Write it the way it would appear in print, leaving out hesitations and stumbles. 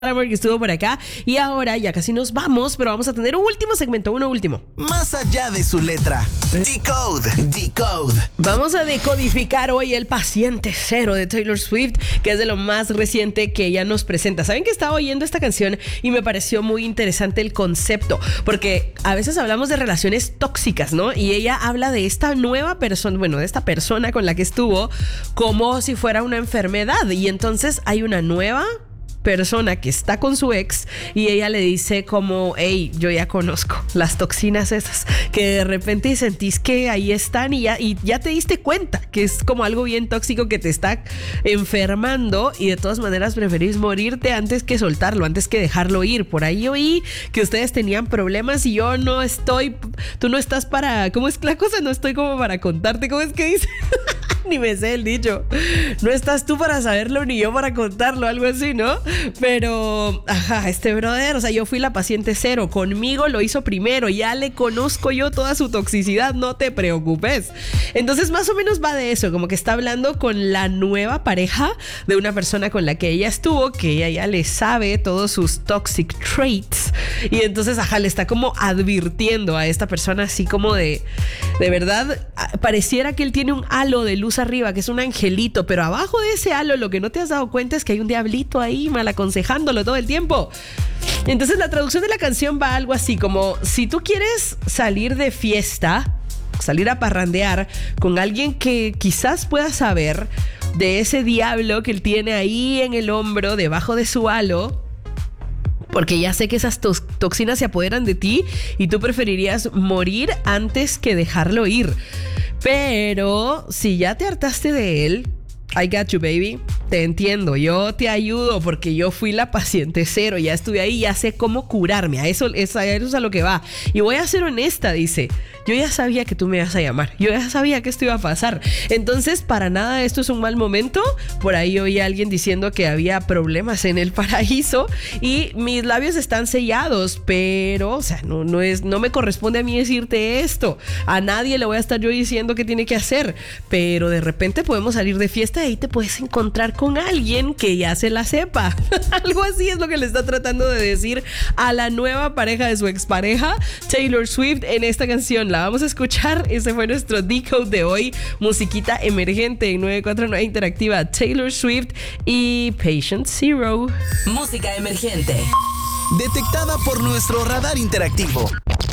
Amor, que estuvo por acá. Y ahora ya casi nos vamos, pero vamos a tener un último segmento, uno último. Más allá de su letra. Decode. Vamos a decodificar hoy el paciente cero de Taylor Swift, que es de lo más reciente que ella nos presenta. Saben que estaba oyendo esta canción y me pareció muy interesante el concepto, porque a veces hablamos de relaciones tóxicas, ¿no? Y ella habla de esta nueva persona, bueno, de esta persona con la que estuvo, como si fuera una enfermedad. Y entonces hay una nueva persona que está con su ex y ella le dice como, hey, yo ya conozco las toxinas esas que de repente sentís que ahí están y ya te diste cuenta que es como algo bien tóxico que te está enfermando y de todas maneras preferís morirte antes que soltarlo, antes que dejarlo ir. Por ahí oí que ustedes tenían problemas y yo no estoy, tú no estás para, ¿cómo es la cosa? No estoy como para contarte, ¿cómo es que dice? Ni me sé el dicho. No estás tú para saberlo ni yo para contarlo, algo así, ¿no? Pero, este brother, o sea, yo fui la paciente cero. Conmigo lo hizo primero. Ya le conozco yo toda su toxicidad, no te preocupes. Entonces, más o menos va de eso, como que está hablando con la nueva pareja de una persona con la que ella estuvo, que ella ya le sabe todos sus toxic traits. Y entonces, le está como advirtiendo a esta persona así como de verdad, pareciera que él tiene un halo de luz arriba, que es un angelito, pero abajo de ese halo lo que no te has dado cuenta es que hay un diablito ahí mal aconsejándolo todo el tiempo. Entonces la traducción de la canción va algo así como: si tú quieres salir de fiesta, salir a parrandear con alguien que quizás pueda saber de ese diablo que él tiene ahí en el hombro, debajo de su halo, porque ya sé que esas toxinas se apoderan de ti y tú preferirías morir antes que dejarlo ir. Pero si ya te hartaste de él, I got you, baby. Te entiendo, yo te ayudo porque yo fui la paciente cero, ya estuve ahí, ya sé cómo curarme. A eso es a lo que va. Y voy a ser honesta, dice. Yo ya sabía que tú me ibas a llamar. Yo ya sabía que esto iba a pasar. Entonces, para nada esto es un mal momento. Por ahí oí a alguien diciendo que había problemas en el paraíso y mis labios están sellados, pero, o sea, no me corresponde a mí decirte esto. A nadie le voy a estar yo diciendo qué tiene que hacer. Pero de repente podemos salir de fiesta y ahí te puedes encontrar con alguien que ya se la sepa. Algo así es lo que le está tratando de decir a la nueva pareja de su expareja, Taylor Swift, en esta canción. La vamos a escuchar. Ese fue nuestro Decode de hoy. Musiquita emergente en 949 Interactiva. Taylor Swift y Patient Zero. Música emergente. Detectada por nuestro radar interactivo.